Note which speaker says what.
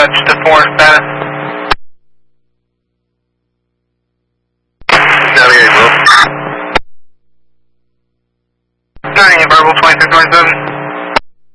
Speaker 1: dispatch to 4 status.
Speaker 2: Navigate, Will.
Speaker 1: Starting at verbal 2627.